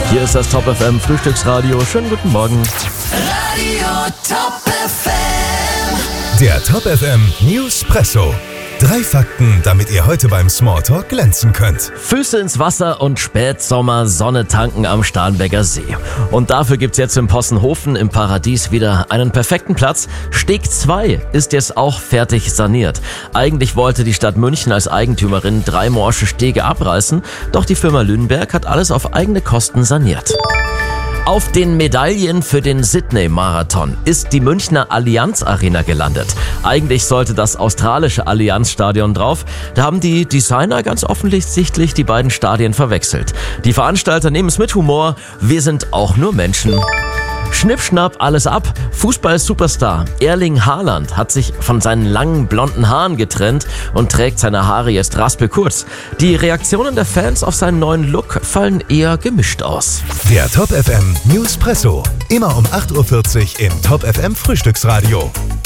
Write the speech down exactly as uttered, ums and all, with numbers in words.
Hier ist das Top F M Frühstücksradio. Schönen guten Morgen. Radio Top F M. Der Top F M Newspresso. Drei Fakten, damit ihr heute beim Smalltalk glänzen könnt. Füße ins Wasser und Spätsommer Sonne tanken am Starnberger See. Und dafür gibt's jetzt im Possenhofen im Paradies wieder einen perfekten Platz. Steg zwei ist jetzt auch fertig saniert. Eigentlich wollte die Stadt München als Eigentümerin drei morsche Stege abreißen, doch die Firma Lüneberg hat alles auf eigene Kosten saniert. Auf den Medaillen für den Sydney-Marathon ist die Münchner Allianz Arena gelandet. Eigentlich sollte das australische Allianz-Stadion drauf. Da haben die Designer ganz offensichtlich die beiden Stadien verwechselt. Die Veranstalter nehmen es mit Humor. Wir sind auch nur Menschen. Schnipp-schnapp, alles ab. Fußball-Superstar Erling Haaland hat sich von seinen langen blonden Haaren getrennt und trägt seine Haare jetzt raspelkurz. Die Reaktionen der Fans auf seinen neuen Look fallen eher gemischt aus. Der Top F M Newspresso. Immer um acht Uhr vierzig im Top F M Frühstücksradio.